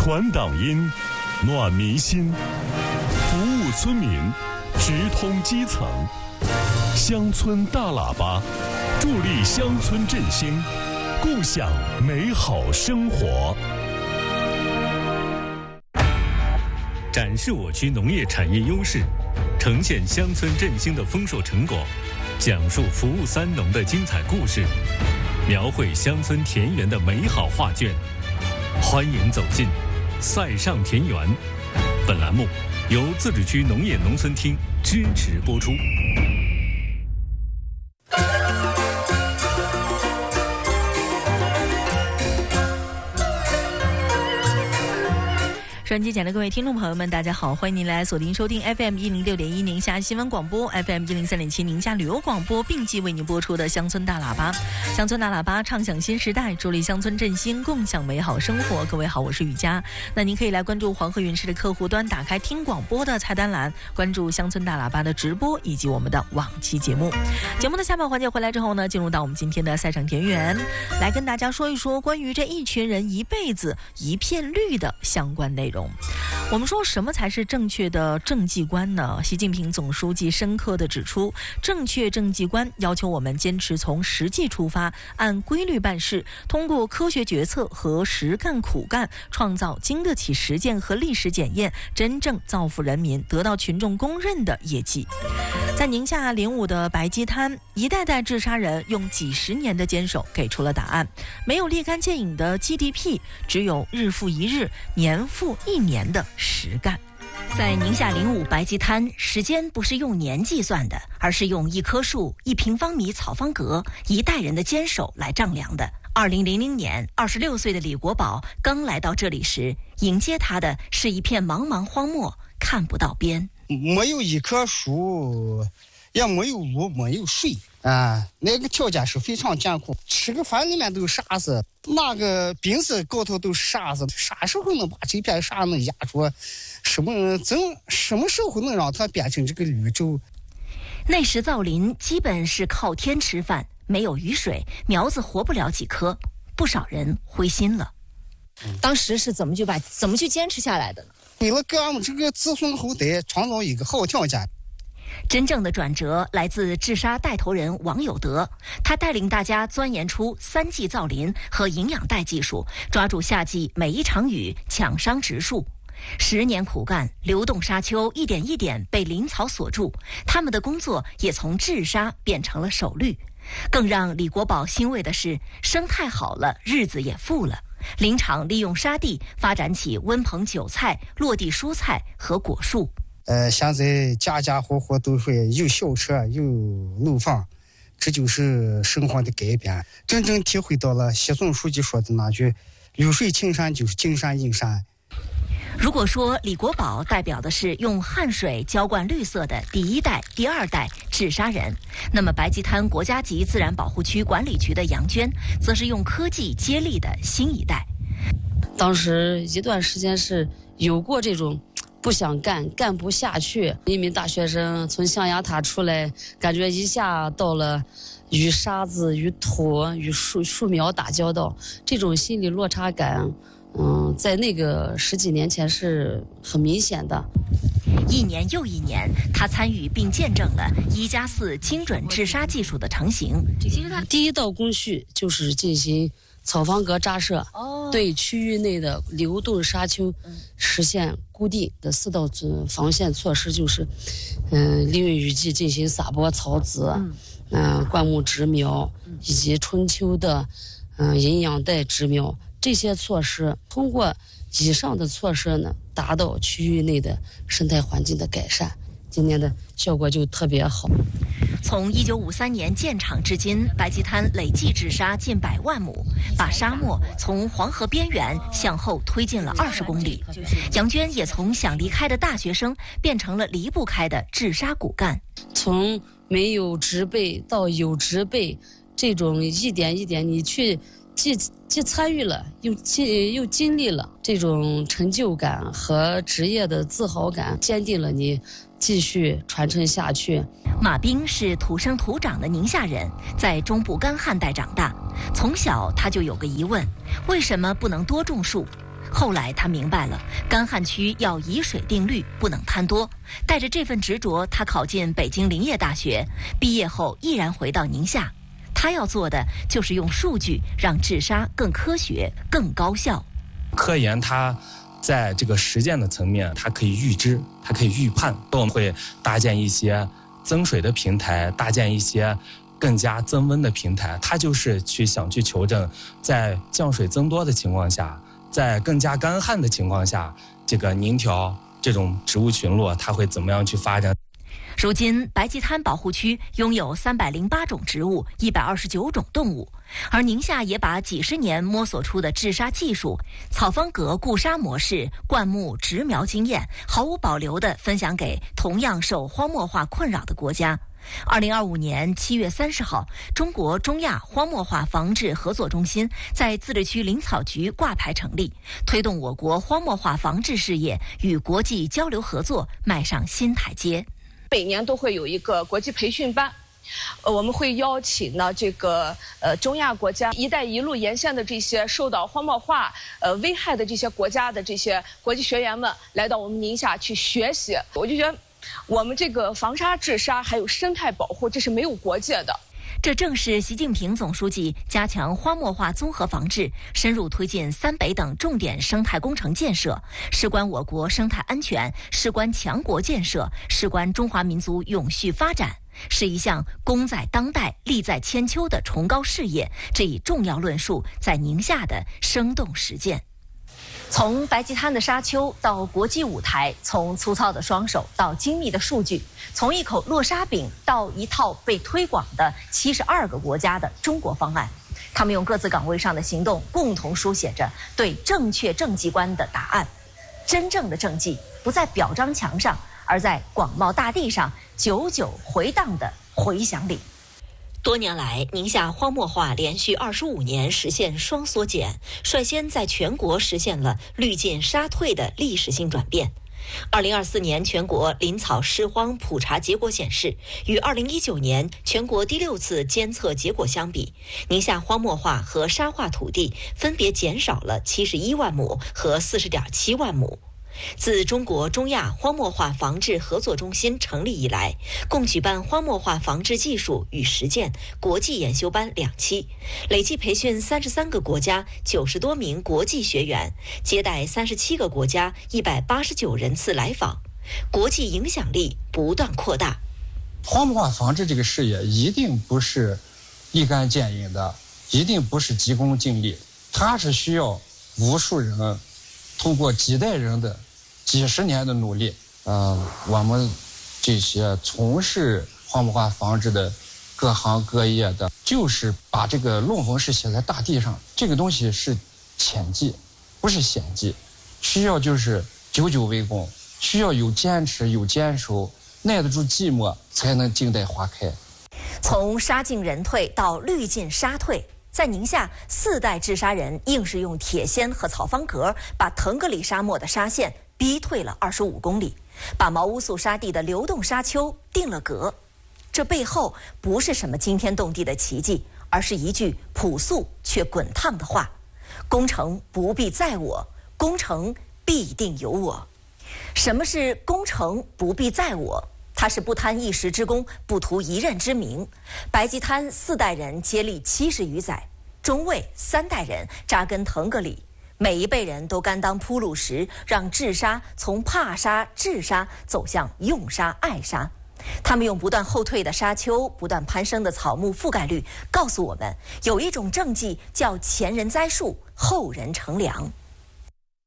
传党音，暖民心，服务村民，直通基层。乡村大喇叭，助力乡村振兴，共享美好生活。 展示我区农业产业优势，呈现乡村振兴的丰硕成果，讲述服务三农的精彩故事，描绘乡村田园的美好画卷。欢迎走进塞上田园。本栏目由自治区农业农村厅支持播出。 收音机前的各位听众朋友们，大家好，欢迎您来锁定收听 FM 106.1宁夏新闻广播， FM 103.7宁夏旅游广播，并机为您播出的乡村大喇叭。乡村大喇叭畅享新时代，助力乡村振兴，共享美好生活。各位好，我是雨佳。那您可以来关注黄河云视的客户端，打开听广播的菜单栏，关注乡村大喇叭的直播以及我们的往期节目。节目的下半环节回来之后呢，进入到我们今天的塞上田园，来跟大家说一说关于这一群人一辈子一片绿的相关内容。我们说什么才是正确的政绩观呢？习近平总书记深刻地指出，正确政绩观要求我们坚持从实际出发，按规律办事，通过科学决策和实干苦干，创造经得起实践和历史检验，真正造福人民，得到群众公认的业绩。在宁夏灵武的白鸡滩，一代代治沙人用几十年的坚守给出了答案。没有立竿见影的 GDP， 只有日复一日、年复一年的实干。 在宁夏灵武白鸡滩，时间不是用年计算的，而是用一棵树、1平方米草方格、一代人的坚守来丈量的。2000年，26岁的李国宝刚来到这里时，迎接他的是一片茫茫荒漠，看不到边。 没有一棵树，也没有路，没有水啊，那个条件是非常艰苦。吃个饭里面都是沙子，那个冰室高头都是沙子，啥时候能把这片沙能压住？什么时候能让它变成这个绿洲？ 那时造林基本是靠天吃饭，没有雨水，苗子活不了几棵，不少人灰心了。 当时是怎么去坚持下来的呢？ 为了给俺们这个子孙后代创造一个好条件。 真正的转折来自治沙带头人王有德，他带领大家钻研出3季造林和营养带技术，抓住夏季每一场雨抢伤植树。10年苦干，流动沙丘一点一点被林草锁住，他们的工作也从治沙变成了守绿。更让李国宝欣慰的是，生态好了，日子也富了。林场利用沙地发展起温棚韭菜、落地蔬菜和果树。 现在家家户户都会有小车有楼房，这就是生活的改变。真正体会到了习总书记说的那句绿水青山就是金山银山。 如果说李国宝代表的是用汗水浇灌绿色的第1代、第2代治沙人，那么白鸡滩国家级自然保护区管理局的杨娟，则是用科技接力的新一代。 当时一段时间是有过这种不想干不下去，一名大学生从象牙塔出来，感觉一下到了与沙子、与土、与树苗打交道，这种心理落差感在那个10几年前是很明显的。 1年又1年，他参与并见证了1+4精准治沙技术的成型。 其实他第一道工序就是进行草方格扎设，对区域内的流动沙丘实现固定的4道防线措施，就是利用雨季进行撒播草籽，灌木植苗，以及春秋的营养带植苗。这些措施通过以上的措施呢，达到区域内的生态环境的改善，今年的效果就特别好。 从1953年建厂至今，白鸡滩累计治沙近100万亩，把沙漠从黄河边缘向后推进了20公里。杨娟也从想离开的大学生变成了离不开的治沙骨干。 从没有植被到有植被，这种一点一点你去既参与了又经历了，这种成就感和职业的自豪感坚定了你继续传承下去。 马斌是土生土长的宁夏人，在中部干旱带长大。从小他就有个疑问，为什么不能多种树？ 后来他明白了，干旱区要以水定律，不能贪多。带着这份执着，他考进北京林业大学，毕业后毅然回到宁夏。他要做的就是用数据让治沙更科学、更高效。 科研它在这个实践的层面，它可以预知，它可以预判。我们会搭建一些增水的平台，搭建一些更加增温的平台，它就是想去求证，在降水增多的情况下，在更加干旱的情况下，这个宁条这种植物群落它会怎么样去发展。 如今，白吉滩保护区拥有308种植物、129种动物，而宁夏也把几十年摸索出的治沙技术、草方格固沙模式、灌木植苗经验，毫无保留地分享给同样受荒漠化困扰的国家。2025年7月30号，中国中亚荒漠化防治合作中心在自治区林草局挂牌成立，推动我国荒漠化防治事业与国际交流合作迈上新台阶。 每年都会有一个国际培训班，我们会邀请呢中亚国家、一带一路沿线的这些受到荒漠化危害的这些国家的这些国际学员们来到我们宁夏去学习。我就觉得我们这个防沙治沙还有生态保护，这是没有国界的。 这正是习近平总书记加强荒漠化综合防治、深入推进三北等重点生态工程建设，事关我国生态安全，事关强国建设，事关中华民族永续发展，是一项功在当代、利在千秋的崇高事业。这一重要论述在宁夏的生动实践。从白吉滩的沙丘到国际舞台，从粗糙的双手到精密的数据，从一口落沙饼到一套被推广的72个国家的中国方案，他们用各自岗位上的行动，共同书写着对正确政绩观的答案。真正的政绩不在表彰墙上，而在广袤大地上久久回荡的回响里。多年来，宁夏荒漠化连续25年实现双缩减，率先在全国实现了绿尽沙退的历史性转变。2024年全国林草湿荒普查结果显示，与2019年全国第6次监测结果相比，宁夏荒漠化和沙化土地分别减少了71万亩和40.7万亩。自中国中亚荒漠化防治合作中心成立以来，共举办荒漠化防治技术与实践国际研修班2期，累计培训33个国家90多名国际学员，接待37个国家189人次来访，国际影响力不断扩大。 荒漠化防治这个事业一定不是立竿见影的，一定不是急功近利，它是需要无数人通过几代人的几十年的努力，我们这些从事荒漠化防治的各行各业的，就是把这个论文是写在大地上，这个东西是浅技，不是显技，需要就是久久为功，需要有坚持、有坚守，耐得住寂寞，才能静待花开。 从沙尽人退到绿尽沙退，在宁夏4代治沙人硬是用铁锨和草方格把腾格里沙漠的沙线逼退了25公里，把毛乌素沙地的流动沙丘定了格。这背后不是什么惊天动地的奇迹，而是一句朴素却滚烫的话：工程不必在我，工程必定有我。什么是工程不必在我？它是不贪一时之功，不图一任之名。白吉滩4代人接力70余载，中卫3代人扎根腾格里，每一辈人都甘当铺路石，让治沙从怕沙治沙走向用沙爱沙。他们用不断后退的沙丘、不断攀升的草木覆盖率，告诉我们有一种政绩叫前人栽树，后人乘凉。